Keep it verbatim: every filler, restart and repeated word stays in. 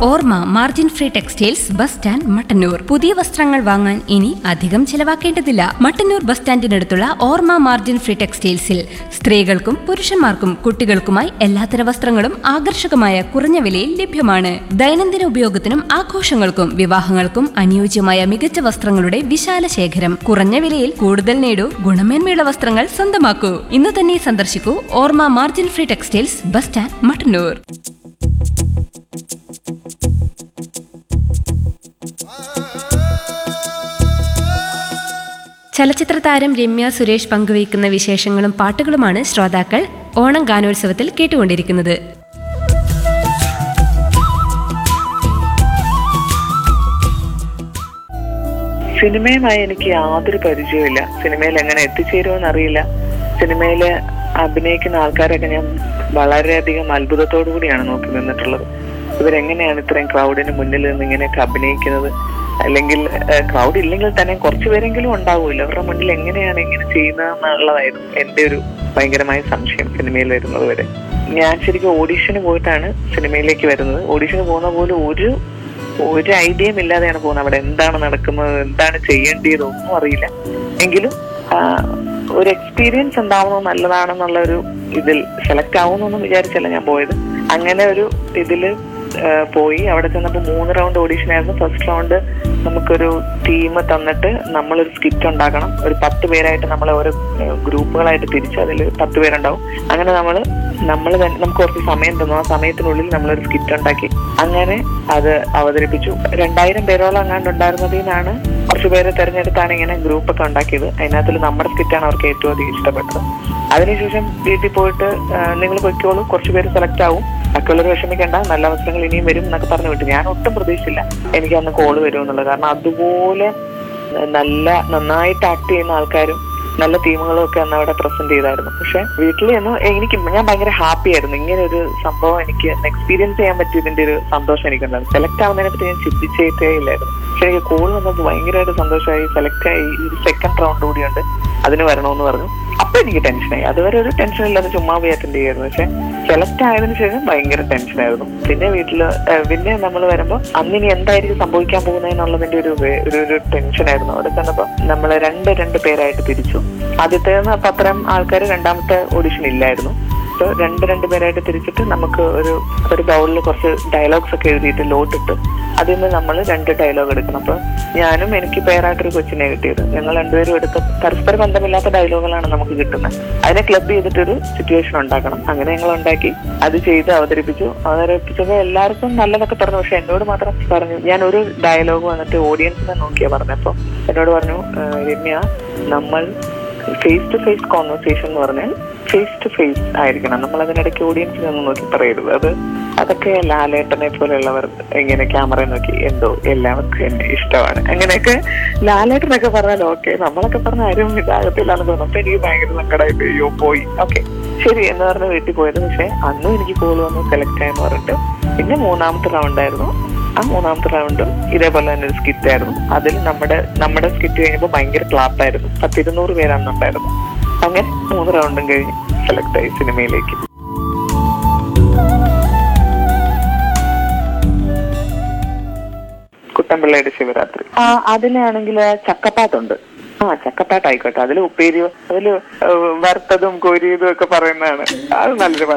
ഓർമ്മ margin free textiles bus stand Mattannur. പുതിയ വസ്ത്രങ്ങൾ വാങ്ങാൻ ഇനി അധികം ചിലവാക്കേണ്ടതില്ല. മട്ടന്നൂർ ബസ് സ്റ്റാൻഡിനടുത്തുള്ള ഓർമ്മ മാർജിൻ ഫ്രീ ടെക്സ്റ്റൈൽസിൽ സ്ത്രീകൾക്കും പുരുഷന്മാർക്കും കുട്ടികൾക്കുമായി എല്ലാത്തര വസ്ത്രങ്ങളും ആകർഷകമായ കുറഞ്ഞ വിലയിൽ ലഭ്യമാണ്. ദൈനംദിന ഉപയോഗത്തിനും ആഘോഷങ്ങൾക്കും വിവാഹങ്ങൾക്കും അനുയോജ്യമായ മികച്ച വസ്ത്രങ്ങളുടെ വിശാല ശേഖരം. കുറഞ്ഞ വിലയിൽ കൂടുതൽ നേടൂ, ഗുണമേന്മയുള്ള വസ്ത്രങ്ങൾ സ്വന്തമാക്കൂ. ഇന്ന് തന്നെ സന്ദർശിക്കൂ ഓർമ്മ margin free textiles bus stand Mattannur. ചലച്ചിത്ര താരം രമ്യ സുരേഷ് പങ്കുവയ്ക്കുന്ന വിശേഷങ്ങളും പാട്ടുകളുമാണ് ശ്രോതാക്കൾ ഓണം ഗാനോത്സവത്തിൽ കേട്ടുകൊണ്ടിരിക്കുന്നത്. സിനിമയുമായി എനിക്ക് യാതൊരു പരിചയമില്ല. സിനിമയിൽ എങ്ങനെ എത്തിച്ചേരുമെന്ന് അറിയില്ല. സിനിമയിൽ അഭിനയിക്കുന്ന ആൾക്കാരൊക്കെ ഞാൻ വളരെയധികം അത്ഭുതത്തോടു കൂടിയാണ് നോക്കി നിന്നിട്ടുള്ളത്. ഇവരെങ്ങനെയാണ് ഇത്രയും ക്രൗഡിന് മുന്നിൽ നിന്ന് ഇങ്ങനെയൊക്കെ അഭിനയിക്കുന്നത്? അല്ലെങ്കിൽ ക്രൗഡ് ഇല്ലെങ്കിൽ തന്നെ കുറച്ചു പേരെങ്കിലും ഉണ്ടാവുമല്ലോ, അവരുടെ മുന്നിൽ എങ്ങനെയാണ് ഇങ്ങനെ ചെയ്യുന്നതെന്നുള്ളതായിരുന്നു എൻ്റെ ഒരു ഭയങ്കരമായ സംശയം സിനിമയിൽ വരുന്നത് വരെ. ഞാൻ ശരിക്കും ഓഡീഷന് പോയിട്ടാണ് സിനിമയിലേക്ക് വരുന്നത്. ഓഡീഷന് പോകുന്ന പോലും ഒരു ഒരു ഐഡിയയും ഇല്ലാതെയാണ് പോകുന്നത്. അവിടെ എന്താണ് നടക്കുന്നത്, എന്താണ് ചെയ്യേണ്ടത് ഒന്നും അറിയില്ല. എങ്കിലും ഒരു എക്സ്പീരിയൻസ് ഉണ്ടാവുന്നത് നല്ലതാണെന്നുള്ള ഒരു ഇതിൽ സെലക്ട് ആവുമെന്നൊന്നും വിചാരിച്ചല്ല ഞാൻ പോയത്. അങ്ങനെ ഒരു ഇതിൽ പോയി അവിടെ ചെന്നപ്പോൾ മൂന്ന് റൗണ്ട് ഓഡീഷൻ ആയിരുന്നു. ഫസ്റ്റ് റൗണ്ട് നമുക്കൊരു ടീം തന്നിട്ട് നമ്മളൊരു സ്കിറ്റ് ഉണ്ടാക്കണം. ഒരു പത്ത് പേരായിട്ട് നമ്മൾ ഓരോ ഗ്രൂപ്പുകളായിട്ട് തിരിച്ച് അതിൽ പത്ത് പേരുണ്ടാവും. അങ്ങനെ നമ്മൾ നമ്മൾ നമുക്ക് കുറച്ച് സമയം തന്നു. ആ സമയത്തിനുള്ളിൽ നമ്മളൊരു സ്കിറ്റ് ഉണ്ടാക്കി അങ്ങനെ അത് അവതരിപ്പിച്ചു. രണ്ടായിരം പേരോളം അങ്ങാണ്ട് ഉണ്ടായിരുന്നതിൽ നിന്നാണ് കുറച്ച് പേരെ തെരഞ്ഞെടുത്താണ് ഇങ്ങനെ ഗ്രൂപ്പൊക്കെ ഉണ്ടാക്കിയത്. അതിനകത്തിൽ നമ്മുടെ സ്കിറ്റാണ് അവർക്ക് ഏറ്റവും അധികം ഇഷ്ടപ്പെട്ടത്. അതിനുശേഷം വീട്ടിൽ പോയിട്ട് നിങ്ങൾ പൊയ്ക്കോളൂ, കുറച്ച് പേര് സെലക്ട് ആവും, ബാക്കിയുള്ളവർ വിഷമിക്കേണ്ട, നല്ല അവസരങ്ങൾ ഇനിയും വരും എന്നൊക്കെ പറഞ്ഞു വിട്ടു. ഞാൻ ഒട്ടും പ്രതീക്ഷിച്ചില്ല എനിക്ക് അന്ന് കോള് വരുമെന്നുള്ളത്. കാരണം അതുപോലെ നല്ല നന്നായിട്ട് ആക്ട് ചെയ്യുന്ന ആൾക്കാരും നല്ല ടീമുകളും ഒക്കെ അന്ന് അവിടെ പ്രസന്റ് ചെയ്തായിരുന്നു. പക്ഷെ വീട്ടിൽ നിന്ന് എനിക്ക് ഞാൻ ഭയങ്കര ഹാപ്പി ആയിരുന്നു. ഇങ്ങനെ ഒരു സംഭവം എനിക്ക് എക്സ്പീരിയൻസ് ചെയ്യാൻ പറ്റിയതിന്റെ ഒരു സന്തോഷം എനിക്കുണ്ടായിരുന്നു. സെലക്ട് ആവുന്നതിനെ പറ്റി ഞാൻ ചിന്തിച്ചേ ഇല്ലായിരുന്നു. പക്ഷെ എനിക്ക് കോൾ വന്നപ്പോൾ ഭയങ്കരമായിട്ട് സന്തോഷമായി. സെലക്ട് ആയി, ഒരു സെക്കൻഡ് റൗണ്ട് കൂടിയുണ്ട്, അതിന് വരണമെന്ന് പറഞ്ഞു. അപ്പൊ എനിക്ക് ടെൻഷനായി. അതുവരെ ഒരു ടെൻഷൻ ഇല്ലാതെ ചുമ്മാ പോയി അറ്റൻഡ് ചെയ്യായിരുന്നു. പക്ഷെ സെലക്ട് ആയതിനു ശേഷം ഭയങ്കര ടെൻഷനായിരുന്നു. പിന്നെ വീട്ടില് പിന്നെ നമ്മൾ വരുമ്പോൾ അന്നിനി എന്തായിരിക്കും സംഭവിക്കാൻ പോകുന്നതെന്നുള്ളതിന്റെ ഒരു ഒരു ടെൻഷനായിരുന്നു. അവിടെ ചെന്നപ്പോ നമ്മൾ രണ്ട് രണ്ട് പേരായിട്ട് തിരിച്ചു. ആദ്യത്തെ പത്രം ആൾക്കാർ രണ്ടാമത്തെ ഓഡിഷൻ ഇല്ലായിരുന്നു. സോ രണ്ട് രണ്ട് പേരായിട്ട് തിരിച്ചിട്ട് നമുക്ക് ഒരു ഒരു ബൗളിൽ കുറച്ച് ഡയലോഗ്സ് ഒക്കെ എഴുതിയിട്ട് ലോട്ടിട്ട് അതിൽ നിന്ന് നമ്മൾ രണ്ട് ഡയലോഗ് എടുക്കണം. അപ്പൊ ഞാനും എനിക്ക് പേരായിട്ടൊരു കൊച്ചിനെ കിട്ടിയത്. ഞങ്ങൾ രണ്ടുപേരും എടുത്ത പരസ്പര ബന്ധമില്ലാത്ത ഡയലോഗുകളാണ് നമുക്ക് കിട്ടുന്നത്. അതിനെ ക്ലബ് ചെയ്തിട്ടൊരു സിറ്റുവേഷൻ ഉണ്ടാക്കണം. അങ്ങനെ ഞങ്ങൾ ഉണ്ടാക്കി അത് ചെയ്ത് അവതരിപ്പിച്ചു. അവതരിപ്പിച്ചപ്പോൾ എല്ലാവർക്കും നല്ലതൊക്കെ പറഞ്ഞു. പക്ഷെ എന്നോട് മാത്രം പറഞ്ഞു, ഞാൻ ഒരു ഡയലോഗ് വന്നിട്ട് ഓഡിയൻസിനെ നോക്കിയാ പറഞ്ഞപ്പോ എന്നോട് പറഞ്ഞു, രമ്യ, നമ്മൾ ഫേസ് ടു ഫേസ് കോൺവെർസേഷൻ എന്ന് പറഞ്ഞാൽ ഫേസ് ടു ഫേസ് ആയിരിക്കണം. നമ്മൾ അതിനിടയ്ക്ക് ഓഡിയൻസിനെ ഒന്നും നോക്കി പറയരുത്. അത് അതൊക്കെ ലാലേട്ടനെ പോലെയുള്ളവർ ഇങ്ങനെ ക്യാമറ നോക്കി എന്തോ എല്ലാവർക്കും എന്നെ ഇഷ്ടമാണ് അങ്ങനെയൊക്കെ ലാലേട്ടനൊക്കെ പറഞ്ഞാൽ ഓക്കെ, നമ്മളൊക്കെ പറഞ്ഞ ആരും ഇതാകത്തില്ലാന്ന് തോന്നുന്നു. അപ്പൊ എനിക്ക് ഭയങ്കര സങ്കടമായി. അയ്യോ പോയി, ഓക്കെ ശരി എന്ന് പറഞ്ഞ് വീട്ടിൽ പോയത്. പക്ഷെ അന്നും എനിക്ക് കോൾ വന്ന് സെലക്ട് ആയെന്ന് പറഞ്ഞിട്ട് പിന്നെ മൂന്നാമത്തെ റൗണ്ടായിരുന്നു. ആ മൂന്നാമത്തെ റൗണ്ടും ഇതേപോലെ തന്നെ ഒരു സ്കിറ്റ് ആയിരുന്നു. അതിൽ നമ്മുടെ നമ്മുടെ സ്കിറ്റ് കഴിഞ്ഞപ്പോൾ ഭയങ്കര ക്ലാപ്പായിരുന്നു. പത്തിരുന്നൂറ് പേരാണെന്നുണ്ടായിരുന്നു. അങ്ങനെ മൂന്ന് റൗണ്ടും കഴിഞ്ഞ് സെലക്ട് ആയി സിനിമയിലേക്ക്. കുട്ടമ്പിള്ളയുടെ ശിവരാത്രി ആ അതിലാണെങ്കിൽ ചക്കപ്പാട്ടുണ്ട്. ആ ചക്കപ്പാട്ടായിക്കോട്ടെ, അതിൽ ഉപ്പേരിയോ അതിൽ വറുത്തതും കോരിയതും ഒക്കെ പറയുന്നതാണ്. അത് നല്ലൊരു